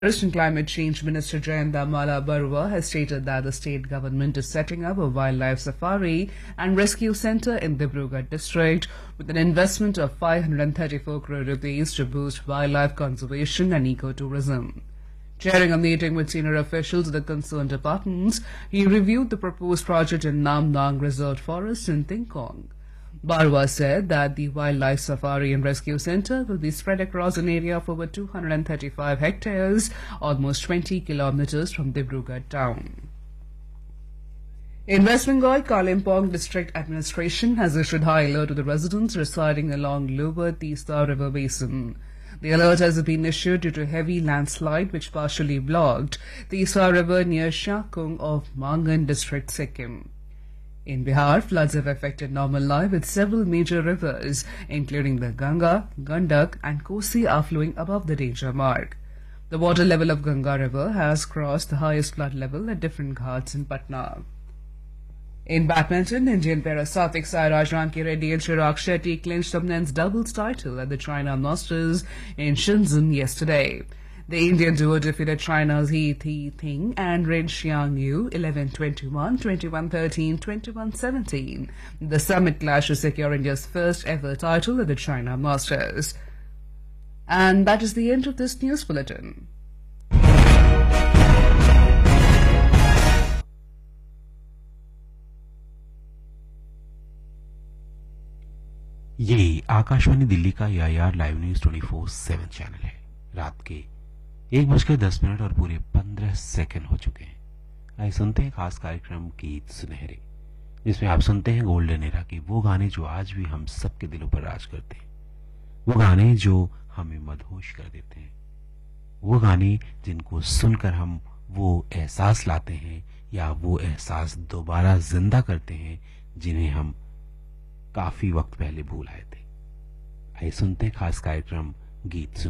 Forest and Climate Change Minister Jayanthamala Barua has stated that the state government is setting up a wildlife safari and rescue centre in Dibrugarh district with an investment of 534 crore rupees to boost wildlife conservation and ecotourism. Chairing a meeting with senior officials of the concerned departments, he reviewed the proposed project in Nam Nang Reserve Forest in Tingkong. Barwa said that the Wildlife Safari and Rescue Centre will be spread across an area of over 235 hectares, almost 20 kilometres from Dibrugarh town. In West Bengal, Kalimpong District Administration has issued high alert to the residents residing along Lower Tista River Basin. The alert has been issued due to heavy landslide which partially blocked Tista River near Shakung of Mangan District, Sikkim. In Bihar, floods have affected normal life with several major rivers, including the Ganga, Gandak and Kosi are flowing above the danger mark. The water level of Ganga River has crossed the highest flood level at different ghats in Patna. In badminton, Indian pair Satvik Sairaj Rankireddy and Chirag Shetty clinched the men's doubles title at the China Masters in Shenzhen yesterday. The Indian duo defeated China's He Thi-Ting and Ren Xiangyu 11-21, 21-13, 21-17. The summit clash to secure India's first ever title at the China Masters. And that is the end of this news bulletin. ये आकाशवाणी दिल्ली का EIR live news 24/7 channel है। रात के 1:10 और पूरे 15 second हो चुके हैं। आइए सुनते हैं खास कार्यक्रम गीत सुनहरे, जिसमें आप सुनते हैं गोल्डन एरा के वो गाने जो आज भी हम सबके दिलों पर राज करते हैं, वो गाने जो हमें मदहोश कर देते हैं, वो गाने जिनको सुनकर हम वो एहसास लाते हैं या वो एहसास दोबारा जिंदा करते हैं जिन्हें हम काफी वक्त पहले भूल आए थे। आइए सुनते हैं खास कार्यक्रम गीत सुनहरे।